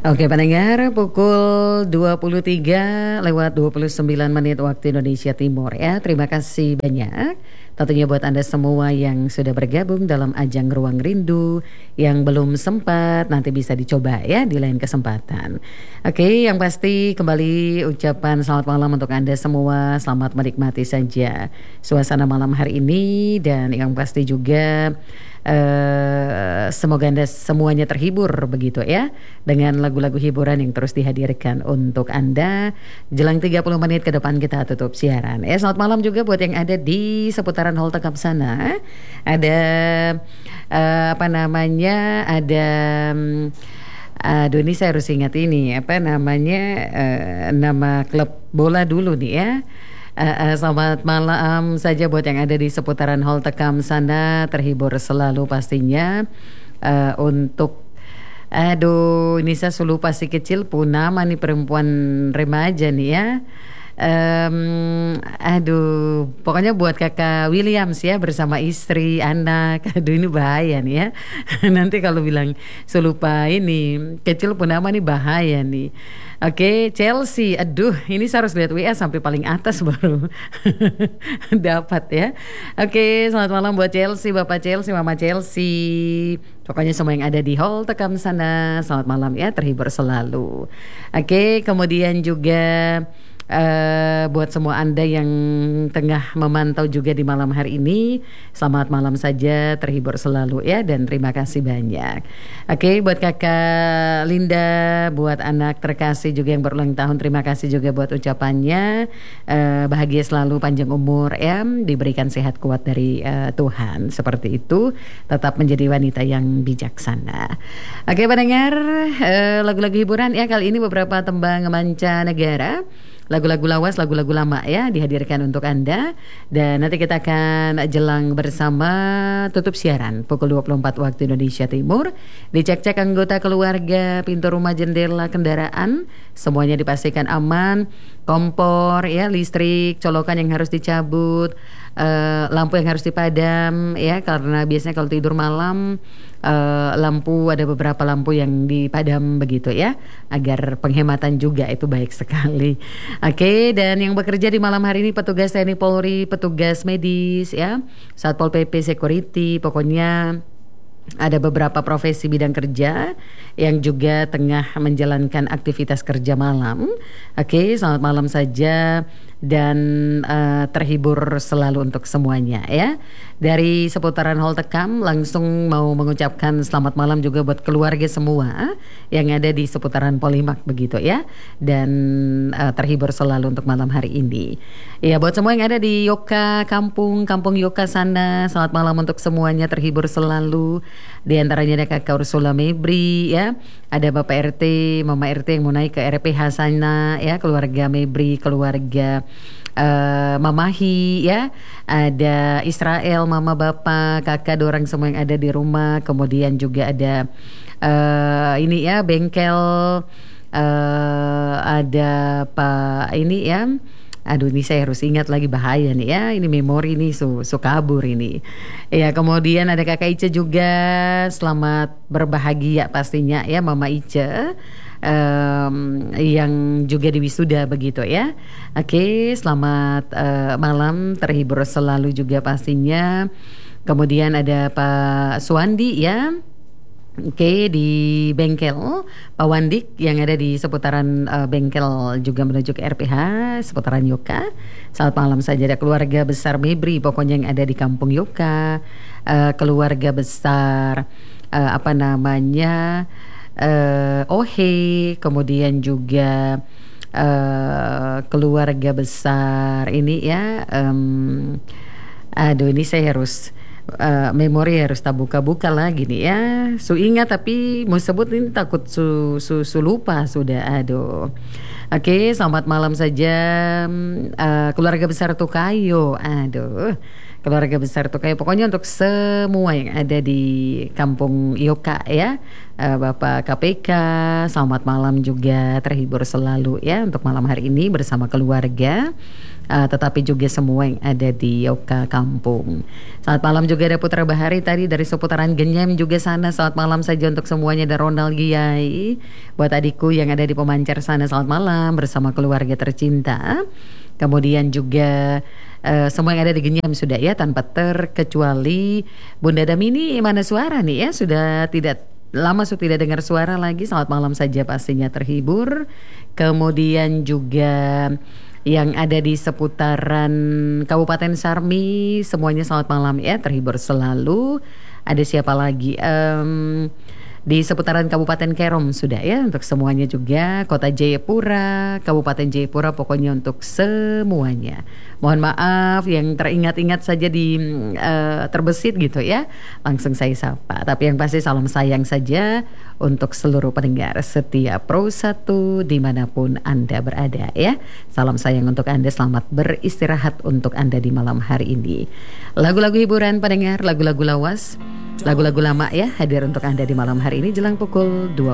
Oke pendengar, pukul 23:29 waktu Indonesia Timur ya. Terima kasih banyak tentunya buat Anda semua yang sudah bergabung dalam ajang Ruang Rindu. Yang belum sempat nanti bisa dicoba ya di lain kesempatan. Oke, yang pasti kembali ucapan selamat malam untuk Anda semua. Selamat menikmati saja suasana malam hari ini. Dan yang pasti juga semoga Anda semuanya terhibur begitu ya, dengan lagu-lagu hiburan yang terus dihadirkan untuk Anda. Jelang 30 menit ke depan kita tutup siaran. Selamat malam juga buat yang ada di seputaran Halte Kap sana. Ada aduh ini saya harus ingat ini nama klub bola dulu nih ya. Selamat malam saja buat yang ada di seputaran Halte Kam sana, terhibur selalu pastinya. Untuk ini saya lupa si kecil Punama nih, perempuan remaja nih ya. Pokoknya buat kakak Williams ya, bersama istri, anak. Aduh ini bahaya nih ya. Nanti kalau bilang selupa ini kecil Punama nih bahaya nih. Oke, Chelsea. Aduh, ini saya harus lihat WA sampai paling atas baru dapat ya. Oke, selamat malam buat Chelsea, Bapak Chelsea, Mama Chelsea. Pokoknya semua yang ada di hall Tekam sana, selamat malam ya, terhibur selalu. Oke, kemudian juga buat semua Anda yang tengah memantau juga di malam hari ini, selamat malam saja, terhibur selalu ya, dan terima kasih banyak. Oke, buat kakak Linda, buat anak terkasih juga yang berulang tahun, terima kasih juga buat ucapannya. Bahagia selalu, panjang umur ya, diberikan sehat kuat dari Tuhan, seperti itu, tetap menjadi wanita yang bijaksana. Oke pendengar, lagu-lagu hiburan ya, kali ini beberapa tembang mancanegara, lagu-lagu lawas, lagu-lagu lama ya, dihadirkan untuk Anda. Dan nanti kita akan jelang bersama tutup siaran pukul 24 waktu Indonesia Timur. Dicek-cek anggota keluarga, pintu rumah, jendela, kendaraan, semuanya dipastikan aman. Kompor ya, listrik, colokan yang harus dicabut, lampu yang harus dipadam ya, karena biasanya kalau tidur malam lampu, ada beberapa lampu yang dipadam begitu ya, agar penghematan juga, itu baik sekali. Oke, dan yang bekerja di malam hari ini petugas TNI Polri, petugas medis ya, Satpol PP, security, pokoknya ada beberapa profesi bidang kerja yang juga tengah menjalankan aktivitas kerja malam. Oke, selamat malam saja dan terhibur selalu untuk semuanya ya. Dari seputaran Hall Tekam langsung mau mengucapkan selamat malam juga buat keluarga semua yang ada di seputaran Polimak begitu ya. Dan terhibur selalu untuk malam hari ini. Ya, buat semua yang ada di Yoka, kampung Yoka sana, selamat malam untuk semuanya, terhibur selalu. Di antaranya ada Kakak Ursula Mebri ya, ada Bapak RT, Mama RT yang mau naik ke RPH sana ya, keluarga Mebri, keluarga Mamahi ya, ada Israel, Mama, Bapak, Kakak, dorang semua yang ada di rumah. Kemudian juga ada ini ya, bengkel, ada Pak ini ya. Aduh ini saya harus ingat lagi, bahaya nih ya, ini memori nih kabur ini. Ya, kemudian ada Kakak Ice juga, selamat berbahagia pastinya ya Mama Ice, yang juga di wisuda begitu ya. Oke, selamat malam, terhibur selalu juga pastinya. Kemudian ada Pak Suwandi ya. Oke, di bengkel Pak Wandik yang ada di seputaran bengkel juga menuju ke RPH seputaran Yoka. Selamat malam saja, ada keluarga besar Mebri pokoknya yang ada di kampung Yoka, keluarga besar Ohe, kemudian juga keluarga besar ini ya. Aduh ini saya harus memori harus tak buka-buka lagi nih ya. Ingat tapi mau sebut ini takut lupa sudah. Aduh. Oke, selamat malam saja keluarga besar Tukayo. Aduh. Keluarga besar Tukayo. Pokoknya untuk semua yang ada di kampung Yoka ya. Bapak KPK, selamat malam juga, terhibur selalu ya untuk malam hari ini bersama keluarga. tetapi juga semua yang ada di Yoka Kampung. Selamat malam juga ada Putra Bahari tadi dari seputaran Genyem juga sana. Selamat malam saja untuk semuanya, ada Ronald Giai. Buat adikku yang ada di Pemancar sana, selamat malam bersama keluarga tercinta. Kemudian juga semua yang ada di Genyam sudah ya, tanpa terkecuali Bunda Damini mana suara nih ya, sudah tidak lama sudah tidak dengar suara lagi. Selamat malam saja pastinya terhibur. Kemudian juga yang ada di seputaran Kabupaten Sarmi, semuanya selamat malam ya, terhibur selalu. Ada siapa lagi? Di seputaran Kabupaten Kerom sudah ya, untuk semuanya juga. Kota Jayapura, Kabupaten Jayapura, pokoknya untuk semuanya. Mohon maaf yang teringat-ingat saja di terbesit gitu ya, langsung saya sapa. Tapi yang pasti salam sayang saja untuk seluruh pendengar setiap Pro 1 dimanapun Anda berada ya. Salam sayang untuk Anda, selamat beristirahat untuk Anda di malam hari ini. Lagu-lagu hiburan pendengar, lagu-lagu lawas, lagu-lagu lama ya, hadir untuk Anda di malam hari ini jelang pukul 20.